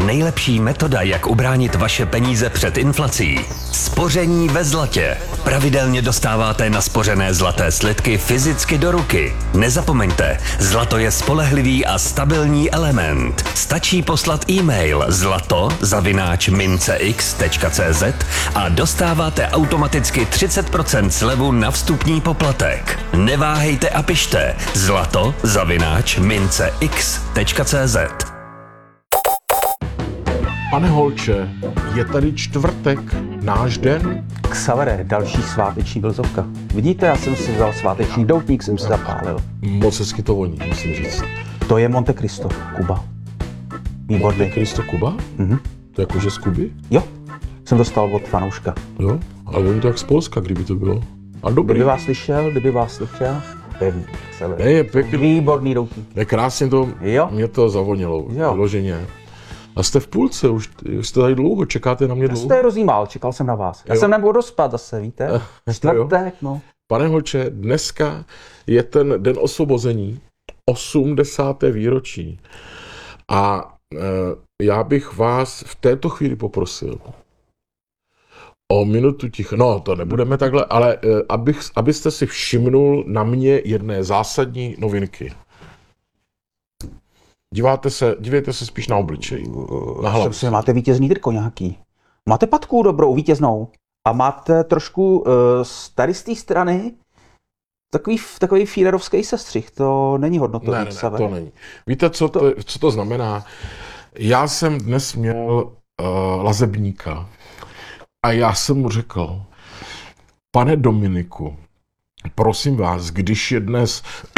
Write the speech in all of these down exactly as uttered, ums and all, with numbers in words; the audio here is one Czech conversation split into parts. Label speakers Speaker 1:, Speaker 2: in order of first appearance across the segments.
Speaker 1: Nejlepší metoda, jak ubránit vaše peníze před inflací. Spoření ve zlatě. Pravidelně dostáváte naspořené zlaté slitky fyzicky do ruky. Nezapomeňte, zlato je spolehlivý a stabilní element. Stačí poslat e-mail zlato zavináč mincex tečka cz a dostáváte automaticky třicet procent slevu na vstupní poplatek. Neváhejte a pište zlato zavináč mincex tečka cz.
Speaker 2: Pane Holče, je tady čtvrtek, náš den?
Speaker 3: Xavere, další sváteční vlzovka. Vidíte, já jsem si vzal sváteční doutník, jsem si zapálil.
Speaker 2: Moc hezky to voní, musím říct.
Speaker 3: To je Monte Cristo, Kuba. Výborný.
Speaker 2: Monte Cristo Kuba?
Speaker 3: Mhm.
Speaker 2: To je jakože z Kuby?
Speaker 3: Jo, jsem dostal od fanouška.
Speaker 2: Jo, ale on to jak z Polska, kdyby to bylo. A dobrý.
Speaker 3: Kdyby vás slyšel, kdyby vás slyšel, to je celé.
Speaker 2: Ne, je pěkný.
Speaker 3: Výborný doutník.
Speaker 2: Je krásně to,
Speaker 3: Jo.
Speaker 2: mě to zavonilo,
Speaker 3: Jo.
Speaker 2: vyloženě. A jste v půlce, už jste tady dlouho, čekáte na mě
Speaker 3: Já
Speaker 2: dlouho?
Speaker 3: jsem tady rozjímal, čekal jsem na vás. Já
Speaker 2: Jo.
Speaker 3: jsem nemohl dospat zase, víte? Čtvrtek, no.
Speaker 2: Pane Holče, dneska je ten den osvobození, osmdesáté výročí. A e, já bych vás v této chvíli poprosil o minutu ticha. No, to nebudeme takhle, ale e, abych, abyste si všimnul na mě jedné zásadní novinky. Díváte se, dívejte se spíš na obličej, na hlavu.
Speaker 3: Si, máte vítězný triko nějaký. Máte patku dobrou, vítěznou. A máte trošku uh, z tady z té strany takový, takový fílerovský sestřih. To není hodnotový.
Speaker 2: Ne, ne, ne, to není. Víte, co to, co to znamená? Já jsem dnes měl uh, lazebníka a já jsem mu řekl, pane Dominiku, prosím vás, když je dnes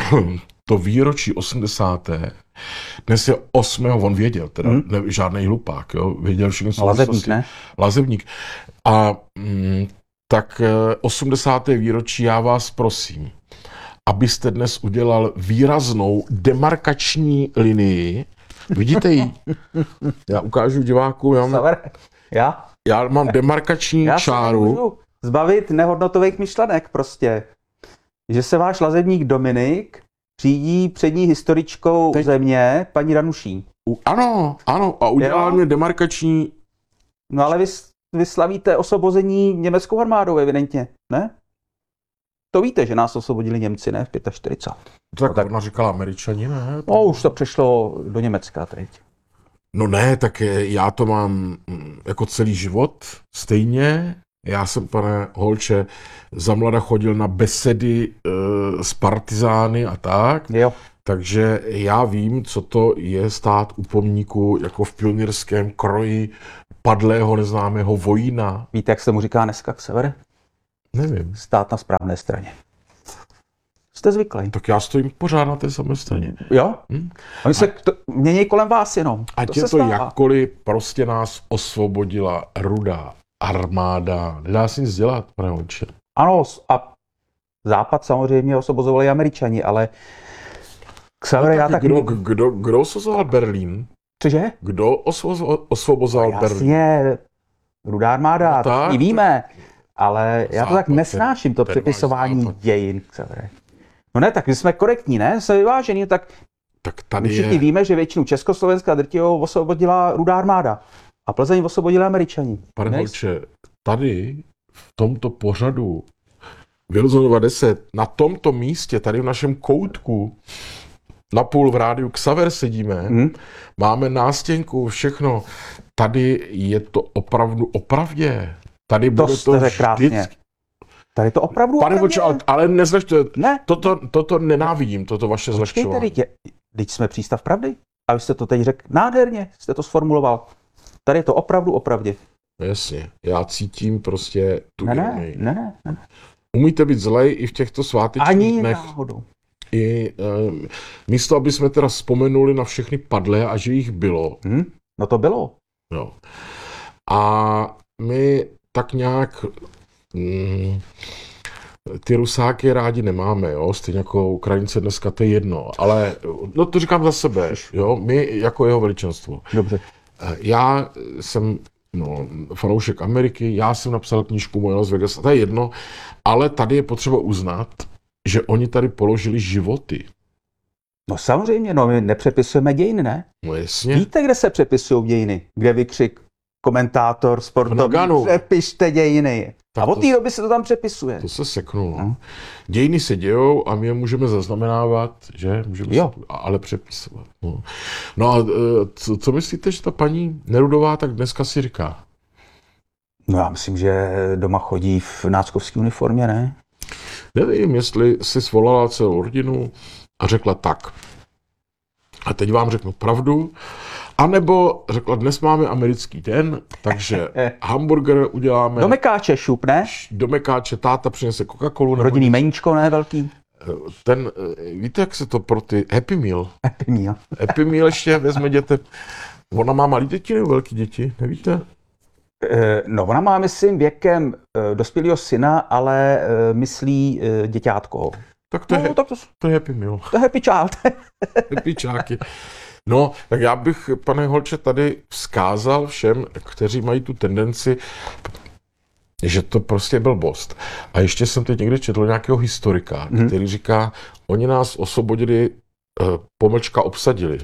Speaker 2: to výročí osmdesáté Dnes je osmého on věděl, teda hmm. ne, žádnej hlupák, jo, věděl všechno.
Speaker 3: Lazebník, ne?
Speaker 2: Lazebník. A mm, tak osmdesáté výročí já vás prosím, abyste dnes udělal výraznou demarkační linii. Vidíte ji? Já ukážu divákům. Já, mám,
Speaker 3: já?
Speaker 2: já mám demarkační
Speaker 3: já
Speaker 2: čáru.
Speaker 3: Můžu zbavit nehodnotových myšlenek prostě. Že se váš lazebník Dominik řídí přední historičkou Teď. země, paní Danuší.
Speaker 2: U, ano, ano, a udělal mě demarkační...
Speaker 3: No ale vy, vy slavíte osvobození německou armádou, evidentně, ne? To víte, že nás osvobodili Němci, ne? V čtyřicátém pátém
Speaker 2: Tak, tak ona říkala Američani, ne?
Speaker 3: No, už to přešlo do Německa teď.
Speaker 2: No ne, tak já to mám jako celý život stejně. Já jsem, pane Holče, za mlada chodil na besedy e, s partizány a tak.
Speaker 3: Jo.
Speaker 2: Takže já vím, co to je stát u pomníku jako v pionýrském kroji padlého neznámého vojína.
Speaker 3: Víte, jak se mu říká dneska Xavere?
Speaker 2: Nevím.
Speaker 3: Stát na správné straně. Jste zvyklý.
Speaker 2: Tak já stojím pořád na té samé straně.
Speaker 3: Jo?
Speaker 2: Hm?
Speaker 3: Oni se to, mění kolem vás jenom.
Speaker 2: Ať
Speaker 3: to
Speaker 2: je to
Speaker 3: stává.
Speaker 2: jakkoliv, prostě nás osvobodila Rudá armáda. Nedá si nic dělat, pane Holče.
Speaker 3: Ano, a Západ samozřejmě osvobozovali Američani, ale Xavere,
Speaker 2: no,
Speaker 3: já tak...
Speaker 2: Kdo, kdo, kdo osvobozoval Berlín?
Speaker 3: Cože?
Speaker 2: Kdo osvobozoval Berlín?
Speaker 3: Jasně, Rudá armáda,
Speaker 2: no tak,
Speaker 3: to víme, ale já to tak
Speaker 2: Západ,
Speaker 3: nesnáším, to
Speaker 2: ten
Speaker 3: přepisování
Speaker 2: Západ.
Speaker 3: dějin, Xavere. No ne, tak my jsme korektní, ne? Jsme vyvážení, tak,
Speaker 2: tak tady
Speaker 3: my všichni
Speaker 2: je...
Speaker 3: víme, že většinu Československa drtivou osvobodila Rudá armáda a Plzeň osvobodila Američani.
Speaker 2: Pane Holče, tady v tomto pořadu Wilsonova deset, na tomto místě, tady v našem koutku, napůl v rádiu Xaver sedíme, hmm. máme nástěnku, všechno. Tady je to opravdu opravdě. Tady
Speaker 3: to
Speaker 2: bude
Speaker 3: jste
Speaker 2: to
Speaker 3: vždycky... krásně. Tady to opravdu
Speaker 2: Pane Holče, ale, ale nezlešte,
Speaker 3: ne.
Speaker 2: toto, toto nenávidím, toto vaše zlehčování.
Speaker 3: Teď jsme přístav pravdy. A vy jste to teď řekl nádherně, jste to sformuloval. Tady je to opravdu opravdě.
Speaker 2: Jasně, já cítím prostě tu
Speaker 3: ne,
Speaker 2: ironii.
Speaker 3: Ne, ne, ne.
Speaker 2: Umíte být zlej i v těchto svátečních
Speaker 3: Ani
Speaker 2: dnech.
Speaker 3: náhodou.
Speaker 2: I e, místo, aby jsme teda vzpomenuli na všechny padlé a že jich bylo.
Speaker 3: Hmm? No to bylo.
Speaker 2: Jo. A my tak nějak mm, ty Rusáky rádi nemáme, jo, stejně jako Ukrajince dneska, to je jedno, ale no to říkám za sebe, jo, my jako jeho veličenstvo.
Speaker 3: Dobře.
Speaker 2: Já jsem no, fanoušek Ameriky, já jsem napsal knížku Moje Las Vegas, to je jedno, ale tady je potřeba uznat, že oni tady položili životy.
Speaker 3: No samozřejmě, no my nepřepisujeme dějiny, ne?
Speaker 2: No jasně.
Speaker 3: Víte, kde se přepisují dějiny? Kde vykřik komentátor sportovní,
Speaker 2: Naganu.
Speaker 3: přepište dějiny.
Speaker 2: Tak
Speaker 3: A od
Speaker 2: to-
Speaker 3: té doby se to tam přepisuje.
Speaker 2: To se seknulo.
Speaker 3: No.
Speaker 2: No. Dějiny se dějou a my je můžeme zaznamenávat, že? Můžeme
Speaker 3: Jo.
Speaker 2: se, ale přepisovat. No, no a e, co, co myslíte, že ta paní Nerudová tak dneska si říká?
Speaker 3: No já myslím, že doma chodí v náckovské uniformě, ne?
Speaker 2: Nevím, jestli si svolala celou rodinu a řekla tak. A teď vám řeknu pravdu. A nebo řekla, dnes máme americký den, takže hamburger uděláme
Speaker 3: Do mekáče šup, ne?
Speaker 2: do mekáče, táta přinese Coca-Colu. nebo
Speaker 3: Rodinný meníčko, ne velký?
Speaker 2: Ten, e, víte, jak se to pro ty Happy Meal?
Speaker 3: Happy Meal.
Speaker 2: Happy Meal ještě vezme dětem. Ona má malý děti nebo velký děti, nevíte?
Speaker 3: Eh, No ona má, myslím, věkem eh, dospělého syna, ale eh, myslí eh, děťátko.
Speaker 2: Tak to, je,
Speaker 3: No, tak to,
Speaker 2: to je Happy Meal.
Speaker 3: to je happy child.
Speaker 2: Happy čáky. No, tak já bych, pane Holče, tady vzkázal všem, kteří mají tu tendenci, že to prostě byl blbost. A ještě jsem teď někde četl nějakého historika,
Speaker 3: Mhm.
Speaker 2: který říká, oni nás osvobodili, eh, pomlčka obsadili.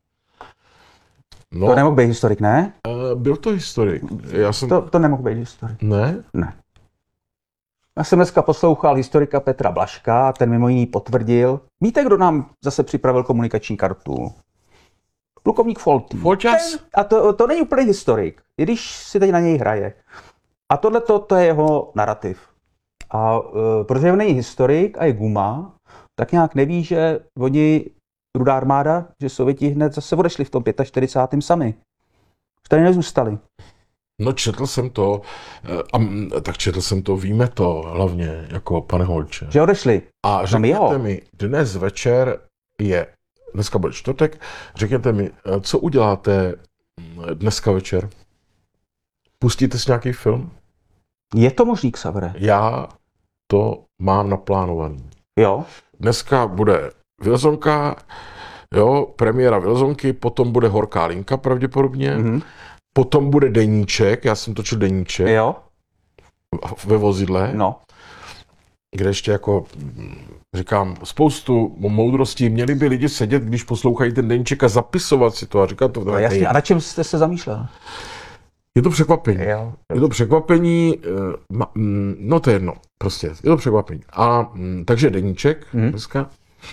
Speaker 2: No,
Speaker 3: To nemohl být historik, ne?
Speaker 2: eh, byl to historik. Já jsem...
Speaker 3: To, to nemohl být historik.
Speaker 2: Ne?
Speaker 3: Ne. Já jsem dneska poslouchal historika Petra Blažka, ten mimo jiný potvrdil. Víte, kdo nám zase připravil komunikační kartu? Plukovník Foltý.
Speaker 2: Folťas?
Speaker 3: A to, to není úplně historik, i když si teď na něj hraje. A tohle to je jeho narrativ. A uh, protože on není historik a je guma, tak nějak neví, že oni, Rudá armáda, že Sověti hned zase odešli v tom čtyřicátém pátém sami. Už tady nezůstali.
Speaker 2: No četl jsem to, eh, a, mm, tak četl jsem to, víme to hlavně, jako pane Holče.
Speaker 3: Že odešli.
Speaker 2: A
Speaker 3: No,
Speaker 2: řekněte
Speaker 3: jo.
Speaker 2: mi, dnes večer je, dneska bude čtvrtek, řekněte mi, eh, co uděláte mm, dneska večer? Pustíte si nějaký film?
Speaker 3: Je to možný, Xavere?
Speaker 2: Já to mám naplánovaný.
Speaker 3: Jo?
Speaker 2: Dneska bude Vilzonka, jo, premiéra Vilzonky, potom bude Horká linka pravděpodobně,
Speaker 3: Mhm.
Speaker 2: potom bude deníček, já jsem točil deníček
Speaker 3: Jo?
Speaker 2: ve vozidle,
Speaker 3: No.
Speaker 2: kde ještě jako mm, říkám spoustu moudrostí. Měli by lidi sedět, když poslouchají ten deníček a zapisovat si to a říkat to.
Speaker 3: No jasně. A na čem jste se zamýšlel?
Speaker 2: Je to překvapení.
Speaker 3: Jo.
Speaker 2: Je to překvapení, eh, ma- mm, no to je jedno, prostě je to překvapení. A mm, takže deníček
Speaker 3: Mhm.
Speaker 2: dneska.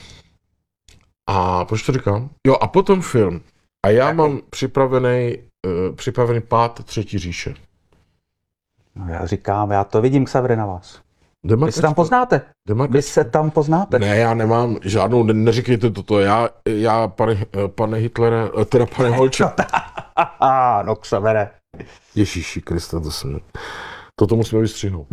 Speaker 2: A proč to říkám? Jo, a potom film. A já
Speaker 3: Jaký?
Speaker 2: mám připravený, uh, připravený pád Třetí říše.
Speaker 3: No já říkám, já to vidím, Xavere, na vás. Vy se tam poznáte.
Speaker 2: Demarkačka.
Speaker 3: Vy se tam poznáte.
Speaker 2: Ne, já nemám žádnou, ne, neříkejte toto, já, já pane, pane Hitlere, eh, teda pane Holče,
Speaker 3: Aha, no Xavere.
Speaker 2: Ježíši Kriste, to jsem, toto musíme vystřihnout.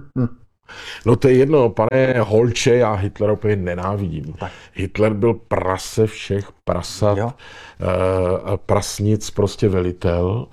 Speaker 2: No to je jedno, pane Holče, já Hitlera úplně nenávidím.
Speaker 3: Tak.
Speaker 2: Hitler byl prase všech prasat,
Speaker 3: Jo.
Speaker 2: eh, prasnic, prostě velitel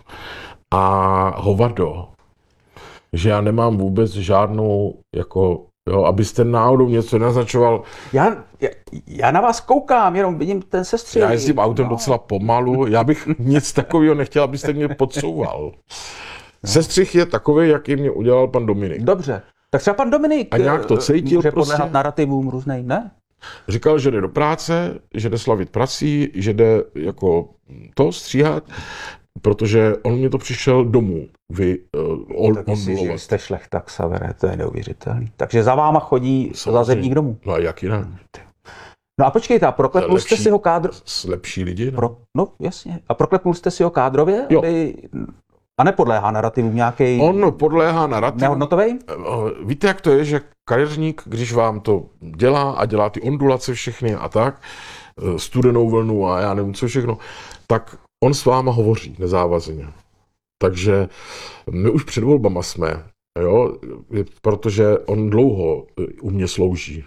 Speaker 2: a hovado. Že já nemám vůbec žádnou, jako, jo, abyste náhodou něco naznačoval.
Speaker 3: Já, já, já na vás koukám, jenom vidím ten sestřih.
Speaker 2: Já jezdím autem
Speaker 3: no.
Speaker 2: docela pomalu, já bych nic takového nechtěl, abyste mě podsouval. Sestřih je takový, jaký mě udělal pan Dominik.
Speaker 3: Dobře. Tak třeba pan Dominik
Speaker 2: A nějak to
Speaker 3: eh,
Speaker 2: cítil
Speaker 3: může
Speaker 2: prostě.
Speaker 3: podléhat narrativům různým, ne?
Speaker 2: Říkal, že jde do práce, že jde slavit prací, že jde jako to stříhat, protože on mě to přišel domů vy, uh, on,
Speaker 3: Tak
Speaker 2: on
Speaker 3: si, že vy
Speaker 2: bulovat.
Speaker 3: jste šlechta, Xavere, to je neuvěřitelný. Takže za váma chodí
Speaker 2: Samozřejmě.
Speaker 3: zazemník domů.
Speaker 2: No a jak jinak?
Speaker 3: No a počkejte, a proklepnul jste
Speaker 2: Lepší.
Speaker 3: si ho kádr...
Speaker 2: S lepší lidi? No.
Speaker 3: Pro... No jasně. A proklepnul jste si ho kádrově?
Speaker 2: Jo.
Speaker 3: Aby... A nepodléhá narrativům nějaký
Speaker 2: On podléhá narrativu.
Speaker 3: nehodnotový?
Speaker 2: Eh, Víte, jak to je, že kadeřník, když vám to dělá a dělá ty ondulace všechny a tak, eh, studenou vlnu a já nevím co všechno, tak on s váma hovoří nezávazně. Takže my už před volbama jsme, jo, protože on dlouho eh, u mě slouží.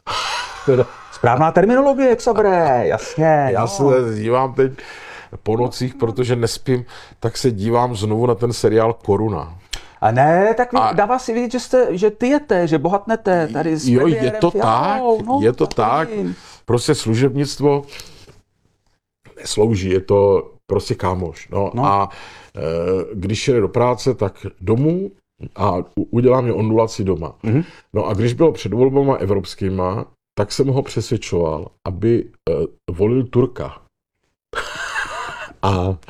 Speaker 3: Správná terminologie, Xavere, jasně.
Speaker 2: Já
Speaker 3: jo.
Speaker 2: se dívám teď po nocích, protože nespím, tak se dívám znovu na ten seriál Koruna.
Speaker 3: A ne, tak
Speaker 2: A-
Speaker 3: a... dává si vidět, že, jste, že ty jete, že bohatnete tady s
Speaker 2: Jo, je
Speaker 3: premiérem
Speaker 2: to
Speaker 3: Fialou,
Speaker 2: tak,
Speaker 3: no,
Speaker 2: je to tak.
Speaker 3: vidím.
Speaker 2: Prostě služebnictvo neslouží, je to prostě kámoš. No,
Speaker 3: No.
Speaker 2: a e, když jde do práce, tak domů a u- udělá mě ondulaci doma.
Speaker 3: Mhm.
Speaker 2: No a když bylo před volbama evropskýma, tak jsem ho přesvědčoval, aby uh, volil Turka. a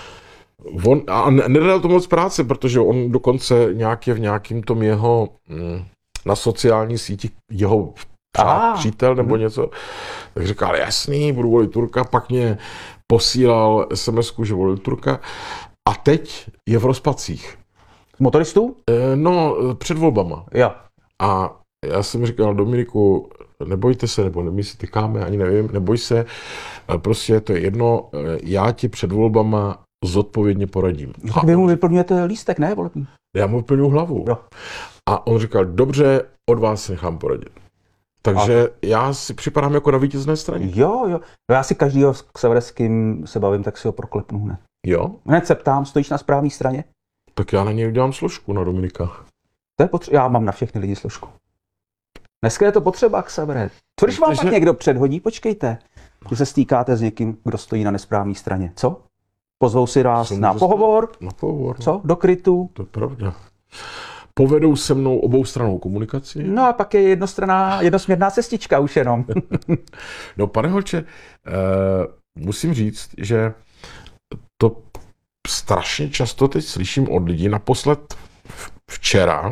Speaker 2: on a nedal to moc práce, protože on dokonce nějak je v nějakým tom jeho mm, na sociální síti jeho
Speaker 3: Aha.
Speaker 2: přítel nebo
Speaker 3: Hmm.
Speaker 2: něco, tak říkal, jasný, budu volit Turka, pak mě posílal es em esku, že volil Turka a teď je v rozpacích.
Speaker 3: Motoristů?
Speaker 2: E, no, před volbama.
Speaker 3: Jo.
Speaker 2: A já jsem říkal, Dominiku, nebojte se, nebo my si tykáme, ani nevím, neboj se, prostě to je jedno, já ti před volbama zodpovědně poradím.
Speaker 3: No, tak vy mu vyplňujete lístek, ne? Volební.
Speaker 2: Já mu vyplňuji hlavu.
Speaker 3: Jo.
Speaker 2: A on říkal, dobře, od vás si nechám poradit. Takže a... já si připadám jako na vítězné straně.
Speaker 3: Jo, jo. No já si každýho, s kým se bavím, tak si ho proklepnu hned.
Speaker 2: Jo?
Speaker 3: Hned se ptám, stojíš na správné straně?
Speaker 2: Tak já na něj udělám složku, na Dominika.
Speaker 3: To je potřeba. Já mám na všechny lidi složku. Dneska je to potřeba, Xavere. Co když vám
Speaker 2: Takže-
Speaker 3: pak někdo předhodí? Počkejte. Že se stýkáte s někým, kdo stojí na nesprávné straně. Co? Pozvou si vás
Speaker 2: Jsem
Speaker 3: na
Speaker 2: dostal-
Speaker 3: pohovor?
Speaker 2: Na pohovor.
Speaker 3: Co? Do krytu?
Speaker 2: To je pravda. Povedou se mnou oboustrannou komunikaci.
Speaker 3: No a pak je jednostranná, jednosměrná cestička už jenom.
Speaker 2: No, pane Holče, eh, musím říct, že to strašně často teď slyším od lidí. Naposled v- včera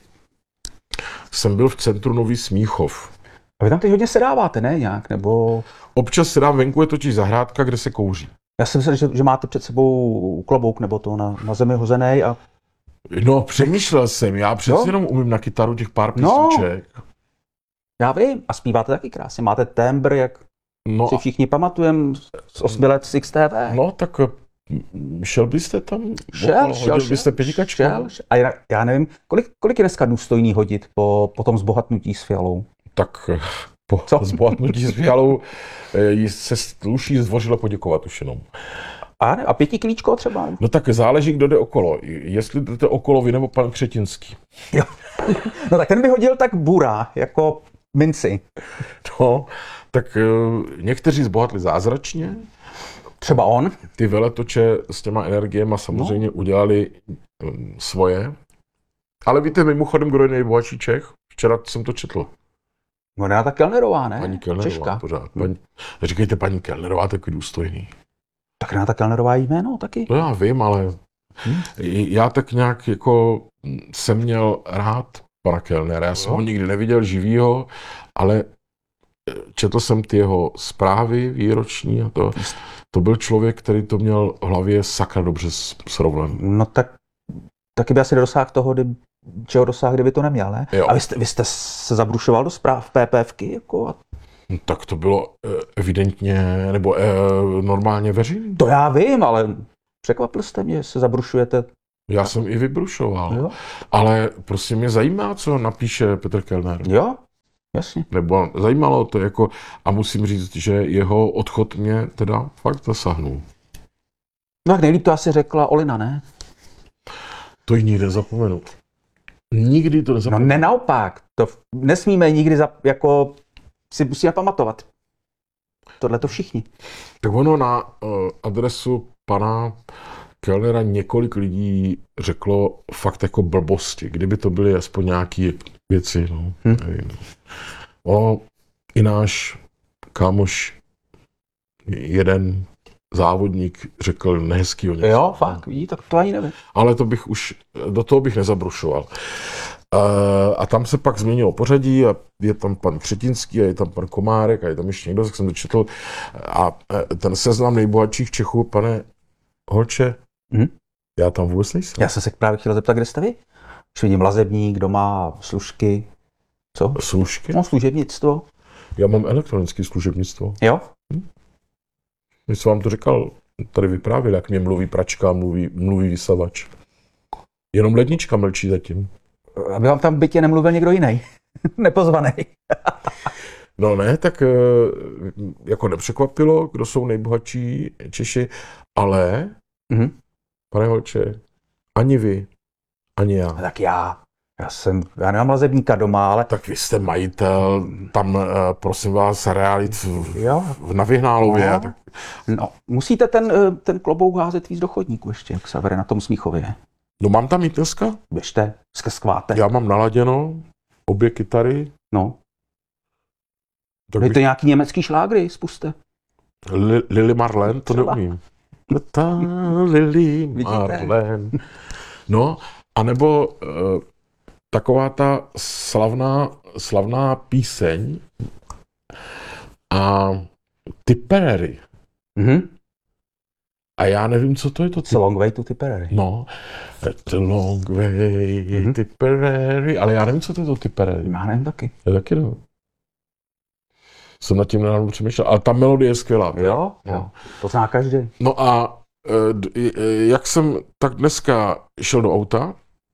Speaker 2: jsem byl v centru Nový Smíchov.
Speaker 3: A vy tam teď hodně sedáváte, ne? Nějak? Nebo...
Speaker 2: Občas si dám venku, je totiž zahrádka, kde se kouří.
Speaker 3: Já jsem myslel, že, že máte před sebou klobouk nebo to na, na zemi hozený a
Speaker 2: No, přemýšlel jsem, já přece
Speaker 3: Jo?
Speaker 2: jenom umím na kytaru těch pár
Speaker 3: No.
Speaker 2: písniček.
Speaker 3: já vím. A zpíváte taky krásně. Máte tembr, jak
Speaker 2: No,
Speaker 3: si všichni pamatujeme z osmi let z X T V.
Speaker 2: no, tak mm, šel byste tam?
Speaker 3: Šel,
Speaker 2: okolo?
Speaker 3: šel,
Speaker 2: Hodil
Speaker 3: šel,
Speaker 2: byste pětikačku?
Speaker 3: šel, šel. A já, já nevím, kolik, kolik je dneska důstojný hodit po, po tom zbohatnutí s Fialou?
Speaker 2: Tak eh, po
Speaker 3: Co?
Speaker 2: zbohatnutí s Fialou eh, jí se sluší zdvořile poděkovat už jenom.
Speaker 3: A, ne, a pěti klíčko třeba?
Speaker 2: No tak záleží, kdo jde okolo. Jestli jdete okolo vy nebo pan Křetinský.
Speaker 3: Jo. No tak ten by hodil tak burá, jako minci.
Speaker 2: No, tak eh, někteří zbohatli zázračně,
Speaker 3: Třeba on.
Speaker 2: ty veletoče s těma energiema samozřejmě no. udělali mm, svoje. Ale víte mimochodem, kdo je nejbohatší Čech? Včera jsem to četl.
Speaker 3: Renata Kellnerová, ne?
Speaker 2: Paní Kellnerová,
Speaker 3: Češka.
Speaker 2: pořád. Paní, říkejte paní Kellnerová, takový důstojný.
Speaker 3: Tak Renata Kellnerová je jméno taky.
Speaker 2: No já vím, ale
Speaker 3: Hmm.
Speaker 2: já tak nějak jako jsem měl rád pana Kellnera. Já jsem
Speaker 3: Jo.
Speaker 2: ho nikdy neviděl živýho, ale četl jsem ty jeho zprávy výroční a to, to byl člověk, který to měl v hlavě sakra dobře s- srovnaný.
Speaker 3: No tak taky by asi dosáhl toho, kdy, čeho dosáhl, kdyby to neměl, ne?
Speaker 2: Jo.
Speaker 3: A vy jste, vy jste se zabrušoval do zpráv PPFky, jako? A
Speaker 2: No, tak to bylo eh, evidentně, nebo eh, normálně veřejný.
Speaker 3: to já vím, ale překvapil jste mě, že se zabrušujete.
Speaker 2: Já jsem i vybrušoval,
Speaker 3: Jo,
Speaker 2: ale prostě mě zajímá, co napíše Petr Kellner.
Speaker 3: jo, jasně.
Speaker 2: Nebo zajímalo to jako, a musím říct, že jeho odchod mě teda fakt zasáhnul.
Speaker 3: No tak nejlíp to asi řekla Olina, ne?
Speaker 2: To jí nikdy nezapomenu. Nikdy to
Speaker 3: No
Speaker 2: nezapomenu.
Speaker 3: ne naopak, to v- nesmíme nikdy za, jako si musíme pamatovat. Tohle to všichni.
Speaker 2: Tak ono na uh, adresu pana Kellnera několik lidí řeklo fakt jako blbosti. Kdyby to byly aspoň nějaké věci, no.
Speaker 3: Hm.
Speaker 2: Nevím. Ono, i náš kámoš, jeden závodník řekl nehezkýho něco.
Speaker 3: Jo, fakt, vidí, tak to ani nevím.
Speaker 2: Ale to bych už, do toho bych nezabrušoval. Uh, a tam se pak změnilo pořadí a je tam pan Křetinský a je tam pan Komárek a je tam ještě někdo, tak jsem to četl. A eh, ten seznam nejbohatších Čechů, pane Holče,
Speaker 3: Mhm.
Speaker 2: já tam vůbec nejsem.
Speaker 3: Já jsem se právě chtěl zeptat, kde jste vy? Už vidím Lazebník, kdo má služky. Co?
Speaker 2: Služky?
Speaker 3: No, služebnictvo.
Speaker 2: Já mám elektronické služebnictvo.
Speaker 3: Jo?
Speaker 2: Když jsem vám to říkal, tady vyprávěl, jak mě mluví pračka, mluví, mluví vysavač. Jenom lednička mlčí zatím.
Speaker 3: Aby vám tam v bytě nemluvil někdo jiný. Nepozvaný.
Speaker 2: No ne, tak eh, jako nepřekvapilo, kdo jsou nejbohatší Češi, ale,
Speaker 3: Mhm.
Speaker 2: pane Holče, ani vy, ani já.
Speaker 3: Tak já. Já jsem, já nemám Lazebníka doma, ale...
Speaker 2: Tak vy jste majitel, tam, eh, prosím vás, realit v,
Speaker 3: Jo.
Speaker 2: v na Vyhnálově.
Speaker 3: No.
Speaker 2: Tak,
Speaker 3: No, musíte ten, eh, ten klobouk házet víc do chodníku ještě, jak se vede na tom Smíchově.
Speaker 2: no mám tam jít dneska,
Speaker 3: Běžte, skváte.
Speaker 2: já mám naladěno obě kytary,
Speaker 3: No.
Speaker 2: Tak
Speaker 3: Dejte
Speaker 2: bych,
Speaker 3: nějaký německý šlágry, spuste.
Speaker 2: Li, Lily Marlen, to
Speaker 3: Třeba.
Speaker 2: neumím. Ta Lily Marlen. No, anebo uh, taková ta slavná, slavná píseň a Tipperary.
Speaker 3: Mhm.
Speaker 2: A já nevím, co to je to.
Speaker 3: It's a long way to Tipperary.
Speaker 2: No, it's a long way,
Speaker 3: Mhm.
Speaker 2: Tipperary, ale já nevím, co to je to Tipperary.
Speaker 3: Já nevím taky.
Speaker 2: Já taky nevím. Jsem nad tím nedávno přemýšlel, ale ta melodie je skvělá.
Speaker 3: Jo,
Speaker 2: No.
Speaker 3: jo. To zná každý.
Speaker 2: No a eh, d- eh, jak jsem tak dneska šel do auta,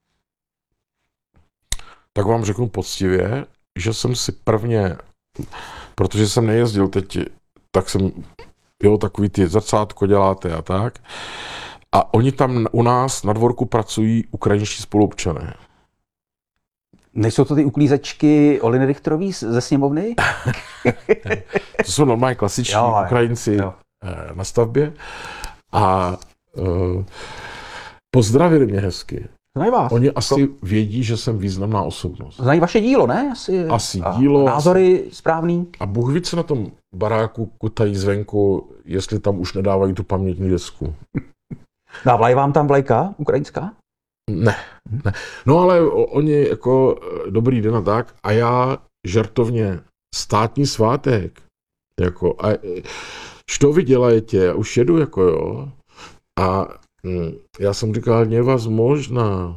Speaker 2: tak vám řeknu poctivě, že jsem si prvně, protože jsem nejezdil teď, tak jsem, jo, takový ty zrcátko děláte a tak. A oni tam u nás na dvorku pracují ukrajinští spoluobčané.
Speaker 3: Nejsou to ty uklízečky Oliny Richterový z- ze sněmovny?
Speaker 2: To jsou normálně klasiční
Speaker 3: Jo, jo,
Speaker 2: Ukrajinci
Speaker 3: jo.
Speaker 2: eh, na stavbě. A uh, pozdravili mě hezky.
Speaker 3: Znají vás.
Speaker 2: Oni asi vědí, že jsem významná osobnost.
Speaker 3: Znají vaše dílo, ne? Asi,
Speaker 2: Asi
Speaker 3: a
Speaker 2: dílo,
Speaker 3: názory správný.
Speaker 2: A Bůh ví, co na tom baráku kutají zvenku, jestli tam už nedávají tu pamětní desku.
Speaker 3: Dávají vám tam vlajka ukrajinská?
Speaker 2: Ne, ne. No ale o- oni jako eh, dobrý den a tak. A já žartovně státní svátek. Jako, a, eh, što vy dělajete? Já už jedu, jako jo. A hm, já jsem říkal, nevazmožná.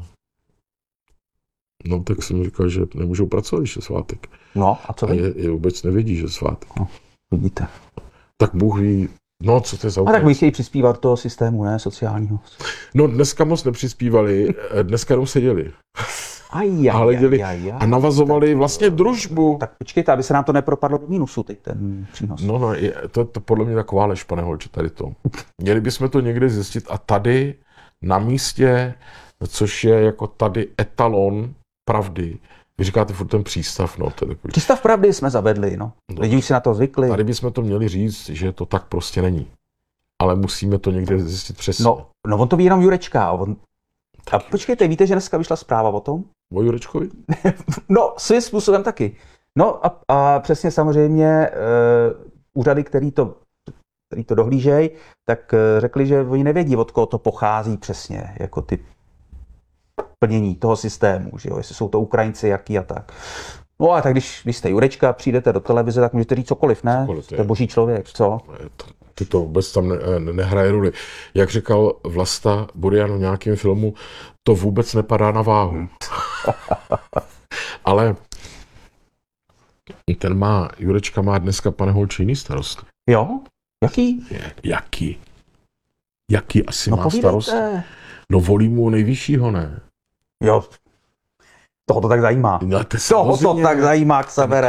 Speaker 2: No tak jsem říkal, že nemůžou pracovat, když je svátek.
Speaker 3: No, a co
Speaker 2: A
Speaker 3: vy?
Speaker 2: je, je vůbec nevědí, že je svátek.
Speaker 3: Vidíte.
Speaker 2: Tak Bůh ví, no co to je za
Speaker 3: A tak
Speaker 2: útok?
Speaker 3: vy chtějí přispívat do toho systému, ne? Sociálního.
Speaker 2: No dneska moc nepřispívali, eh, dneska jenom seděli.
Speaker 3: Aj,
Speaker 2: A hleděli a navazovali vlastně družbu.
Speaker 3: Tak počkejte, aby se nám to nepropadlo do mínusu, teď ten přínos.
Speaker 2: No, no, je, to je to podle mě taková lež, pane Holče, tady to. Měli bychom to někde zjistit a tady na místě, což je jako tady etalon pravdy. Vy říkáte furt ten přístav, no, to je takový.
Speaker 3: Přístav pravdy jsme zavedli, no. Lidi už si na to zvykli.
Speaker 2: Tady bychom to měli říct, že to tak prostě není. Ale musíme to někde zjistit přesně.
Speaker 3: No, no on to ví jenom Jurečka. On... A počkejte, víte, že dneska vyšla zpráva o tom?
Speaker 2: O Jurečkovi?
Speaker 3: No, svým způsobem taky. No a, a přesně samozřejmě e, úřady, který to, který to dohlížejí, tak e, řekli, že oni nevědí, od koho to pochází přesně, jako ty plnění toho systému, že jo, jestli jsou to Ukrajinci, jaký a tak. No a tak když, když jste Jurečka, přijdete do televize, tak můžete říct cokoliv, ne?
Speaker 2: Cokoliv,
Speaker 3: Jste boží člověk, co?
Speaker 2: Ty to vůbec tam ne, ne, nehraje roli. Jak říkal Vlasta Burian v nějakém filmu, to vůbec nepadá na váhu. Ale ten má, Jurečka má dneska, pane Holče, jiný starost.
Speaker 3: Jo? Jaký?
Speaker 2: Jaký? Jaký asi
Speaker 3: No
Speaker 2: má starost?
Speaker 3: povídejte.
Speaker 2: No volí mu nejvyššího, ne?
Speaker 3: Jo, toho to tak zajímá.
Speaker 2: No, to
Speaker 3: Toho to
Speaker 2: samozřejmě.
Speaker 3: tak zajímá, Xavere.